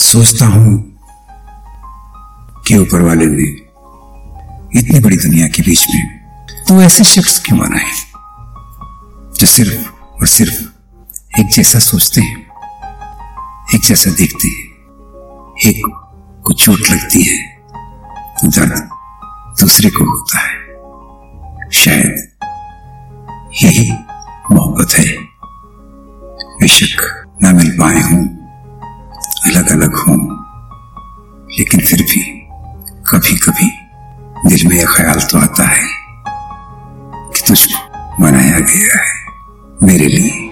सोचता हूं कि ऊपर वाले ने इतनी बड़ी दुनिया के बीच में तो ऐसे शख्स क्यों बनाए जो सिर्फ और सिर्फ एक जैसा सोचते हैं, एक जैसा देखते हैं। एक को चोट लगती है तो दर्द दूसरे को होता है। शायद यही मोहब्बत है। बेशक ना मिल पाए हों, अलग अलग हों, लेकिन फिर भी कभी कभी दिल में यह ख्याल तो आता है कि तुझको बनाया गया है मेरे लिए।